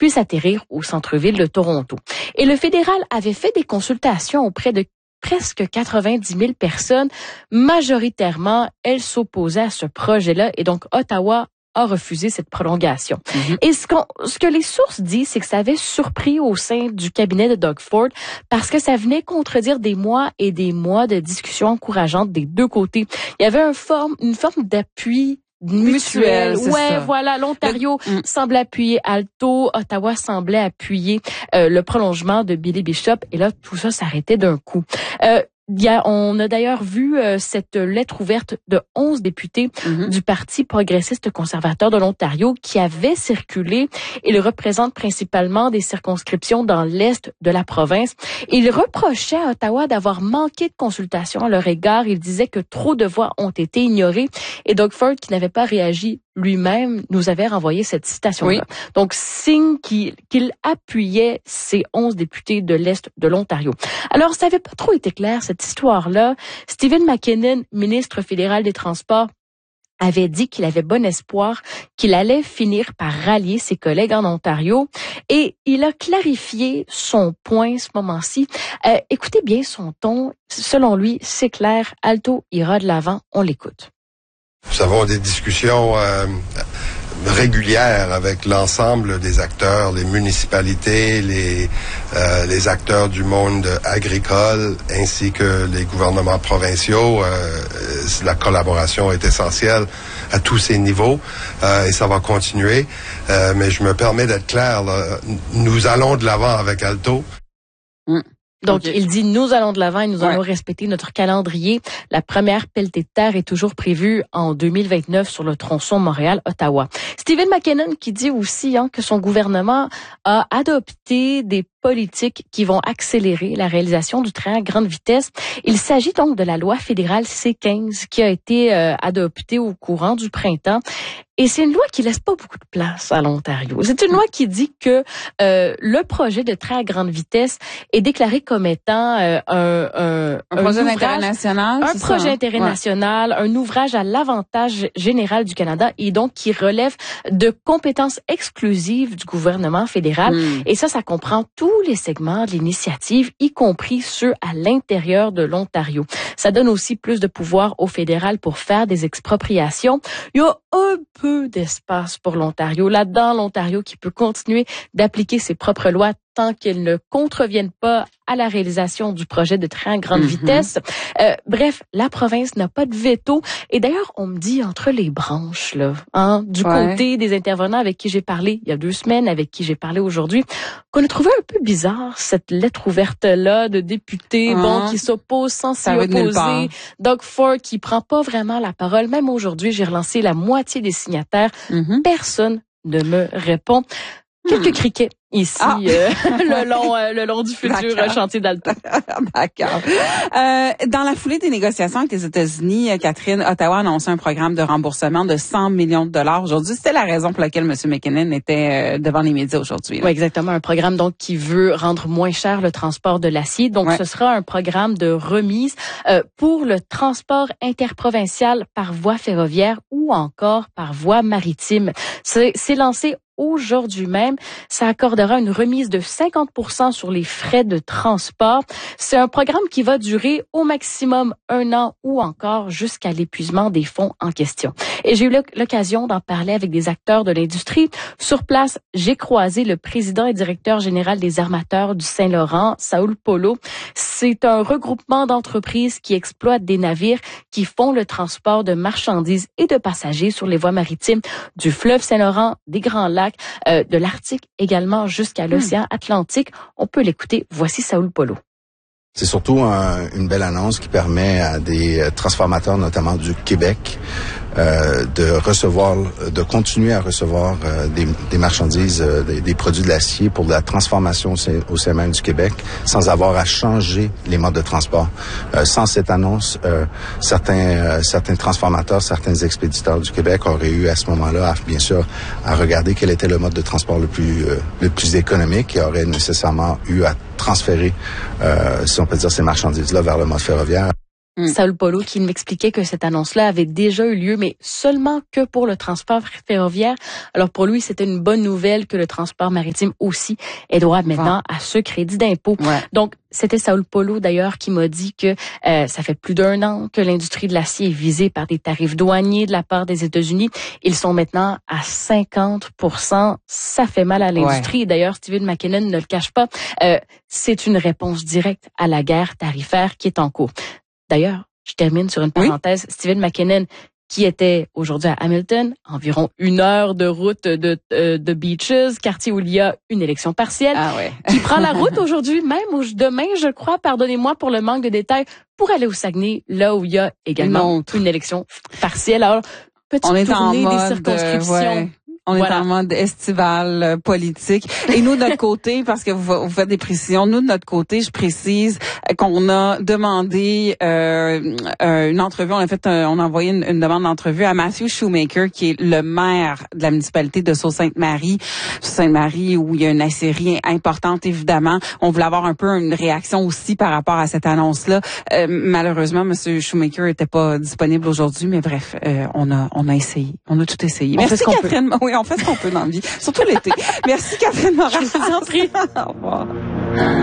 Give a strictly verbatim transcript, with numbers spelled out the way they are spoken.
puisse atterrir au centre-ville de Toronto. Et le fédéral avait fait des consultations auprès de presque quatre-vingt-dix mille personnes. Majoritairement, elles s'opposaient à ce projet-là et donc Ottawa a refusé cette prolongation. Mm-hmm. Et ce, qu'on, ce que les sources disent, c'est que ça avait surpris au sein du cabinet de Doug Ford parce que ça venait contredire des mois et des mois de discussions encourageantes des deux côtés. Il y avait un forme, une forme d'appui mutuel. mutuel ouais, ça. voilà. L'Ontario Le... semblait appuyer Alto, Ottawa semblait appuyer euh, le prolongement de Billy Bishop. Et là, tout ça s'arrêtait d'un coup. Euh, Il y a, on a d'ailleurs vu euh, cette lettre ouverte de onze députés mm-hmm. du Parti progressiste conservateur de l'Ontario qui avait circulé. Il représente principalement des circonscriptions dans l'est de la province. Il reprochait à Ottawa d'avoir manqué de consultation à leur égard. Il disait que trop de voix ont été ignorées. Et Doug Ford, qui n'avait pas réagi lui-même, nous avait renvoyé cette citation-là. Oui. Donc, signe qu'il, qu'il appuyait ces onze députés de l'Est de l'Ontario. Alors, ça n'avait pas trop été clair, cette histoire-là. Stephen McKinnon, ministre fédéral des Transports, avait dit qu'il avait bon espoir qu'il allait finir par rallier ses collègues en Ontario. Et il a clarifié son point ce moment-ci. Euh, écoutez bien son ton. Selon lui, c'est clair, Alto ira de l'avant. On l'écoute. Nous avons des discussions euh, régulières avec l'ensemble des acteurs, les municipalités, les, euh, les acteurs du monde agricole, ainsi que les gouvernements provinciaux. Euh, la collaboration est essentielle à tous ces niveaux euh, et ça va continuer. Euh, mais je me permets d'être clair, là, nous allons de l'avant avec Alto. Mm. Donc, okay. il dit, nous allons de l'avant et nous ouais. allons respecter notre calendrier. La première pelletée de terre est toujours prévue en deux mille vingt-neuf sur le tronçon Montréal-Ottawa. Stephen McKinnon qui dit aussi hein, que son gouvernement a adopté des politiques qui vont accélérer la réalisation du train à grande vitesse. Il s'agit donc de la loi fédérale C quinze qui a été euh, adoptée au courant du printemps. Et c'est une loi qui laisse pas beaucoup de place à l'Ontario. C'est une loi qui dit que euh, le projet de train à grande vitesse est déclaré comme étant euh, un, un, un, un projet ouvrage, international, un projet ça, international, ouais. un ouvrage à l'avantage général du Canada et donc qui relève de compétences exclusives du gouvernement fédéral. Mm. Et ça, ça comprend tous les segments de l'initiative, y compris ceux à l'intérieur de l'Ontario. Ça donne aussi plus de pouvoir au fédéral pour faire des expropriations. Il y a un peu d'espace pour l'Ontario. Là-dedans, l'Ontario qui peut continuer d'appliquer ses propres lois tant qu'elles ne contreviennent pas à la réalisation du projet de train à grande mm-hmm. vitesse. Euh, bref, la province n'a pas de veto. Et d'ailleurs, on me dit entre les branches, là, hein, du ouais. côté des intervenants avec qui j'ai parlé il y a deux semaines, avec qui j'ai parlé aujourd'hui, qu'on a trouvé un peu bizarre cette lettre ouverte-là de députés, mm-hmm. bon, qui s'opposent sans s'y opposer. Doug Ford qui prend pas vraiment la parole. Même aujourd'hui, j'ai relancé la moitié des signataires. Mm-hmm. Personne ne me répond. Quelques hmm. criquets ici ah. euh, le long euh, le long du futur D'accord. chantier d'Alto. D'accord. Euh, dans la foulée des négociations avec les États-Unis, Catherine, Ottawa a annoncé un programme de remboursement de cent millions de dollars aujourd'hui. C'était la raison pour laquelle M. McKinnon était euh, devant les médias aujourd'hui. Oui, exactement. Un programme donc qui veut rendre moins cher le transport de l'acier. Donc, ouais. ce sera un programme de remise euh, pour le transport interprovincial par voie ferroviaire ou encore par voie maritime. C'est, c'est lancé aujourd'hui même. Ça accordera une remise de cinquante pour cent sur les frais de transport. C'est un programme qui va durer au maximum un an ou encore jusqu'à l'épuisement des fonds en question. Et j'ai eu l'occasion d'en parler avec des acteurs de l'industrie. Sur place, j'ai croisé le président et directeur général des armateurs du Saint-Laurent, Saúl Polo. C'est un regroupement d'entreprises qui exploitent des navires qui font le transport de marchandises et de passagers sur les voies maritimes du fleuve Saint-Laurent, des Grands Lacs, Euh, de l'Arctique également jusqu'à l'océan mmh. Atlantique. On peut l'écouter. Voici Saúl Polo. C'est surtout un, une belle annonce qui permet à des transformateurs, notamment du Québec, euh, de recevoir, de continuer à recevoir euh, des, des marchandises, euh, des, des produits de l'acier pour de la transformation au, au sein même du Québec, sans avoir à changer les modes de transport. Euh, sans cette annonce, euh, certains, euh, certains transformateurs, certains expéditeurs du Québec auraient eu à ce moment-là, à, bien sûr, à regarder quel était le mode de transport le plus, euh, le plus économique et auraient nécessairement eu à transférer, euh, si on peut dire, ces marchandises-là vers le mode ferroviaire. Mm. Saul Polo qui m'expliquait que cette annonce-là avait déjà eu lieu, mais seulement que pour le transport ferroviaire. Alors pour lui, c'était une bonne nouvelle que le transport maritime aussi ait droit maintenant ah. à ce crédit d'impôt. Ouais. Donc, c'était Saul Polo d'ailleurs qui m'a dit que euh, ça fait plus d'un an que l'industrie de l'acier est visée par des tarifs douaniers de la part des États-Unis. Ils sont maintenant à cinquante pour cent. Ça fait mal à l'industrie. Ouais. D'ailleurs, Stephen McKinnon ne le cache pas. Euh, c'est une réponse directe à la guerre tarifaire qui est en cours. D'ailleurs, je termine sur une parenthèse. Oui? Stephen McKinnon, qui était aujourd'hui à Hamilton, environ une heure de route de, de, de Beaches, quartier où il y a une élection partielle, ah ouais. qui prend la route aujourd'hui, même ou demain, je crois, pardonnez-moi pour le manque de détails, pour aller au Saguenay, là où il y a également une, une élection partielle. Alors, petite On est tournée en mode, des circonscriptions. Euh, ouais. On voilà. est en mode estival euh, politique. Et nous, de notre côté, parce que vous, vous faites des précisions, nous, de notre côté, je précise qu'on a demandé euh, euh, une entrevue, on a fait, un, on a envoyé une, une demande d'entrevue à Matthew Shoemaker, qui est le maire de la municipalité de Sault-Sainte-Marie. Sainte-Marie, où il y a une aciérie importante, évidemment. On voulait avoir un peu une réaction aussi par rapport à cette annonce-là. Euh, malheureusement, M. Shoemaker n'était pas disponible aujourd'hui, mais bref, euh, on a on a essayé. On a tout essayé. On Merci, Catherine. Oui, on fait ce qu'on peut dans la vie, surtout l'été. Merci, Catherine Morin. Je vous en prie. Au revoir.